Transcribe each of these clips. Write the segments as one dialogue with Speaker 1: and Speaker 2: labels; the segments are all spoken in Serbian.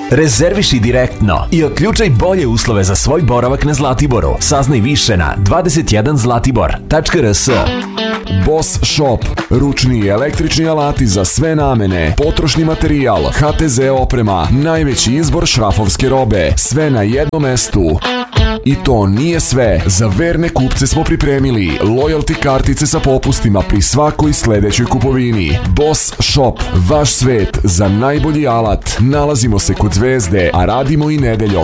Speaker 1: Rezerviši direktno i otključaj bolje uslove za svoj boravak na Zlatiboru. Saznaj više na 21zlatibor.rs.
Speaker 2: Boss Shop. Ručni i električni alati za sve namene. Potrošni materijal, HTZ oprema, najveći izbor šrafovske robe. Sve na jednom mestu. I to nije sve. Za verne kupce smo pripremili loyalty kartice sa popustima pri svakoj sledećoj kupovini. Boss Shop. Vaš svet za najbolji alat. Nalazimo se kod Zvezde, a radimo i nedeljom.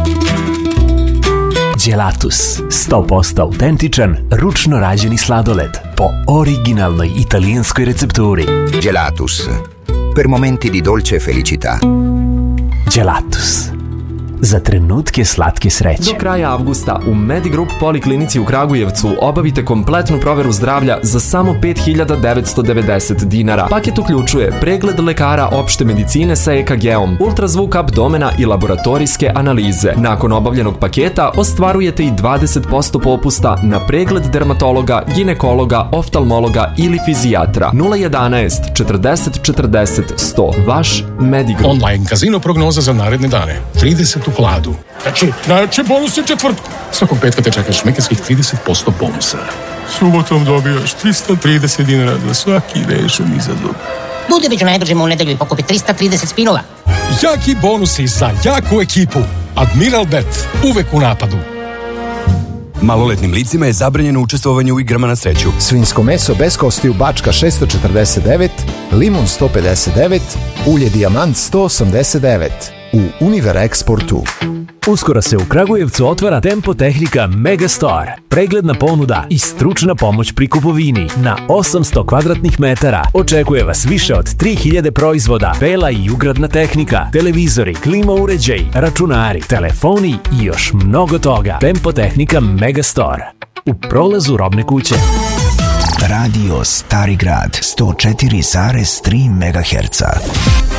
Speaker 1: Gelatus, 100% autentičan, ručno rađeni sladoled po originalnoj italijanskoj recepturi.
Speaker 3: Gelatus, per momenti di dolce felicità.
Speaker 1: Gelatus, za trenutke slatke sreće.
Speaker 4: Do kraja avgusta u Medigroup Poliklinici u Kragujevcu obavite kompletnu proveru zdravlja za samo 5.990 dinara. Paket uključuje pregled lekara opšte medicine sa EKG-om, ultrazvuk abdomena i laboratorijske analize. Nakon obavljenog paketa ostvarujete i 20% popusta na pregled dermatologa, ginekologa, oftalmologa ili fizijatra. 011 40 40 100. Vaš Medigroup.
Speaker 5: Online kazino prognoza za naredne dane. 30 u hladu. Znači bonus je četvrtku. Svakog petka te čekaš šmekerskih 30% bonusa. Subotom dobijaš 330 dinara za svaki rešen izazov.
Speaker 6: Budi među najbržima u nedelju i pokupi 330 spinova.
Speaker 5: Jaki bonusi za jaku ekipu. Admiral Bet. Uvek u napadu.
Speaker 7: Maloletnim licima je zabranjeno učestvovanje u igrama na sreću.
Speaker 8: Svinjsko meso bez kostiju Bačka 649, limun 159, ulje Dijamant 189 u Univer Eksportu.
Speaker 1: Uskoro se u Kragujevcu otvara Tempo Tehnika Megastore. Pregledna ponuda i stručna pomoć pri kupovini na 800 kvadratnih metara. Očekuje vas više od 3000 proizvoda, bela i ugradna tehnika, televizori, klima uređaj, računari, telefoni i još mnogo toga. Tempo Tehnika Megastore. U prolazu Robne kuće.
Speaker 9: Radio Stari Grad 104,3 MHz.